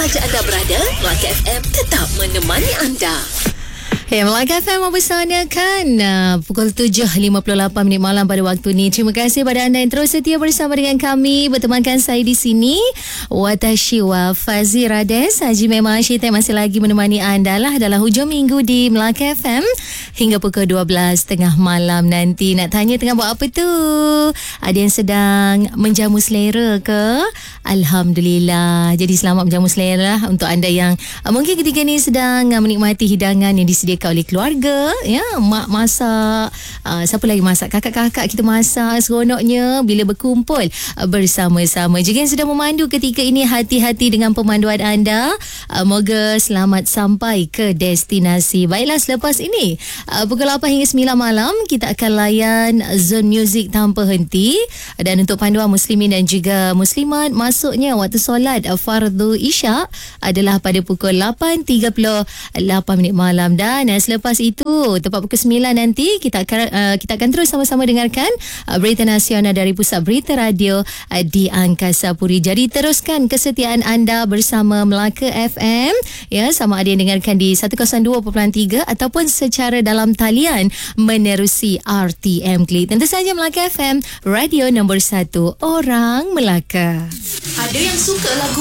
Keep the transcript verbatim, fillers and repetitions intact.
sahaja anda berada, Melaka F M tetap menemani anda. Ya, Melaka F M mempersanakan uh, pukul tujuh lima puluh lapan minit malam pada waktu ni. Terima kasih pada anda yang terus setia bersama dengan kami. Bertemankan saya di sini, Watashi wa Fazi Rades. Haji Memang Syitan masih lagi menemani anda lah dalam hujung minggu di Melaka F M hingga pukul dua belas tengah malam nanti. Nak tanya tengah buat apa tu? Ada yang sedang menjamu selera ke? Alhamdulillah. Jadi selamat menjamu selera untuk anda yang uh, mungkin ketika ni sedang uh, menikmati hidangan yang disediakan oleh keluarga, ya, mak masak, uh, siapa lagi masak, kakak-kakak kita masak, seronoknya bila berkumpul uh, bersama-sama. Jika yang sedang memandu ketika ini, hati-hati dengan pemanduan anda. Uh, moga selamat sampai ke destinasi. Baiklah, selepas ini uh, pukul lapan hingga sembilan malam kita akan layan Zone Music tanpa henti, dan untuk panduan muslimin dan juga muslimat, masuknya waktu solat uh, fardu isyak adalah pada pukul lapan tiga puluh lapan minit malam. Dan uh, selepas itu tepat pukul sembilan nanti kita akan uh, kita akan terus sama-sama dengarkan uh, berita nasional dari Pusat Berita Radio uh, di Angkasa Puri. Jadi teruskan kesetiaan anda bersama Melaka F M, ya, sama ada yang dengarkan di seratus dua perpuluhan tiga ataupun secara dalam talian menerusi R T M Klik. Tentu saja Melaka F M, radio nombor satu orang Melaka. Ada yang suka lagu